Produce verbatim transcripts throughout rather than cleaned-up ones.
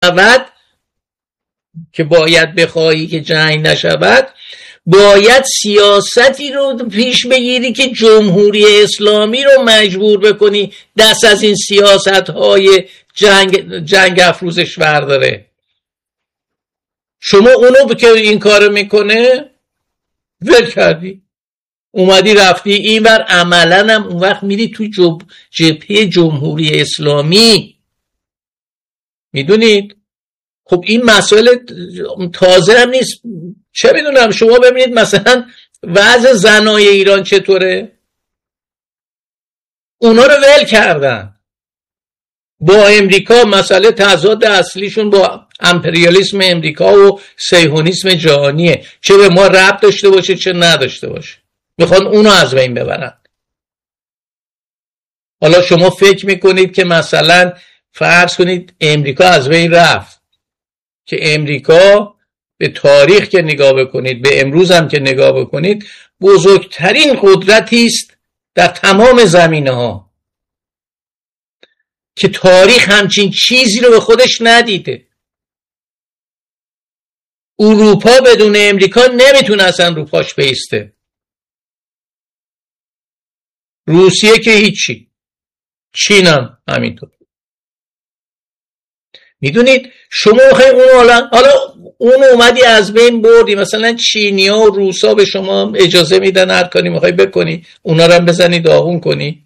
نشود که باید بخواهی که جنگ نشود، باید سیاستی رو پیش بگیری که جمهوری اسلامی رو مجبور بکنی دست از این سیاست‌های جنگ جنگ افروزش برداره. شما اونو که این کارو میکنه ول کردی، اومدی رفتی اینور، عملاً هم اون وقت میری تو جب جبهه جمهوری اسلامی. میدونید خب این مسئله تازه هم نیست. چه میدونم، شما ببینید مثلا وضع زنای ایران چطوره، اونا رو ول کردن. با امریکا مسئله تضاد اصلیشون با امپریالیسم امریکا و صهیونیسم جهانیه، چه به ما ربط داشته باشه چه نداشته باشه، میخوان اونو از بین ببرن. حالا شما فکر میکنید که مثلا فرض کنید امریکا از بین رفت، که امریکا به تاریخ که نگاه بکنید، به امروز هم که نگاه بکنید، بزرگترین قدرتی است در تمام زمینه‌ها که تاریخ همچین چیزی رو به خودش ندیده. اروپا بدون امریکا نمیتونه اصلا رو پاش بایسته. روسیه که هیچی، چین هم همینطور. میدونید شما بخواید اون حالا حالا اون اومدی از بین بردی، مثلا چینیا و روسا به شما اجازه میدن هر کاری میخوای بکنی، اونا رو هم بزنی داغون کنی.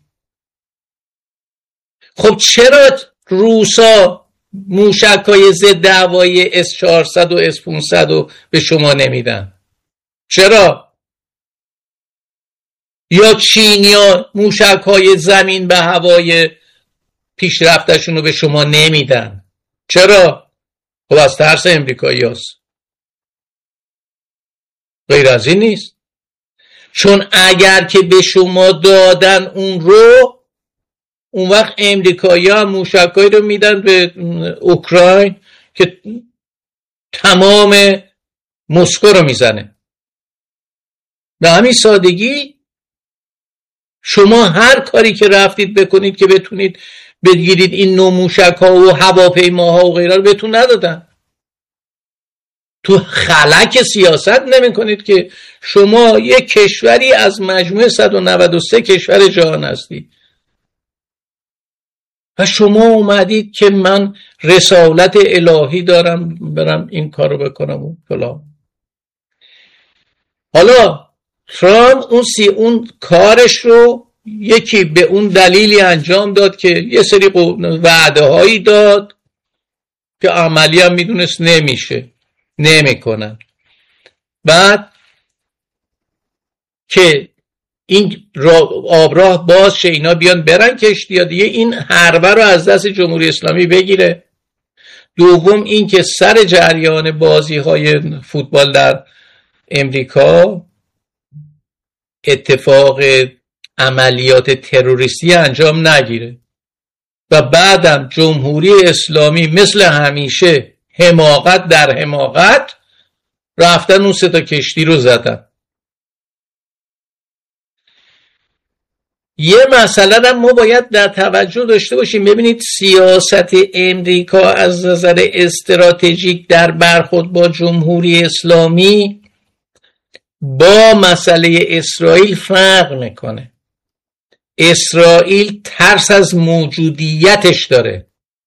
خب چرا روسا موشک‌های ضد هوایی اس چهارصد و اس پانصد رو به شما نمیدن؟ چرا؟ یا چینیا موشک‌های زمین به هوای پیشرفتشون رو به شما نمیدن؟ چرا؟ خب از ترس امریکایی هست. غیر از این نیست. چون اگر که به شما دادن اون رو، اون وقت امریکایی ها موشکایی رو میدن به اوکراین که تمام مسکو رو میزنه. به همین سادگی شما هر کاری که رفتید بکنید که بتونید بگیرید این نوع موشک ها و هواپیماها و غیره رو بهتون ندادن. تو خلک سیاست نمی کنید که شما یک کشوری از مجموع صد و نود و سه کشور جهان هستی و شما اومدید که من رسالت الهی دارم برم این کارو بکنم و فلان. حالا ترامپ اون سی اون کارش رو یکی به اون دلیلی انجام داد که یه سری وعده هایی داد که عملی هم میدونست نمیشه، نمیکنن. بعد که این آبراه باز شه، اینا بیان برن کشتی ها دیگه، این حربه رو از دست جمهوری اسلامی بگیره. دوم این که سر جریان بازی های فوتبال در امریکا اتفاق عملیات تروریستی انجام نگیره و بعدم جمهوری اسلامی مثل همیشه حماقت در حماقت رفتن اون سه تا کشتی رو زدن. یه مسئله هم ما باید در توجه داشته باشیم. ببینید سیاست امریکا از نظر استراتژیک در برخورد با جمهوری اسلامی با مسئله اسرائیل فرق میکنه. اسرائیل ترس از موجودیتش داره،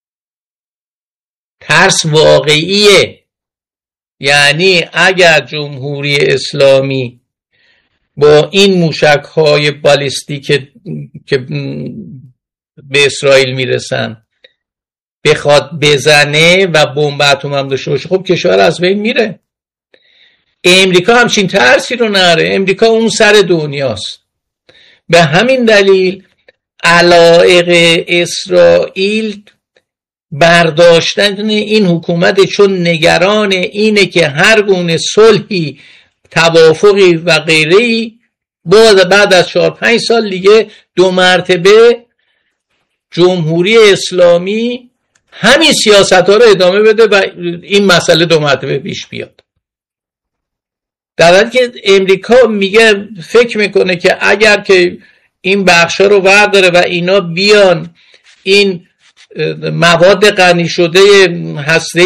ترس واقعیه. یعنی اگر جمهوری اسلامی با این موشک‌های بالستیک که به اسرائیل میرسن بخواد بزنه و بمب اتم هم داشته باشه، خب کشور از بین میره. امریکا همچین ترسی رو نره. امریکا اون سر دنیاست. به همین دلیل علایق اسرائیل برداشتن این حکومت، چون نگران اینه که هر گونه صلحی، توافقی و غیره‌ای بعد از چهار پنج سال دیگه دو مرتبه جمهوری اسلامی همین سیاست ها رو ادامه بده و این مسئله دو مرتبه پیش بیاد. در حالی که امریکا میگه فکر میکنه که اگر که این بخشا رو ورداره و اینا بیان این مواد غنی شده هسته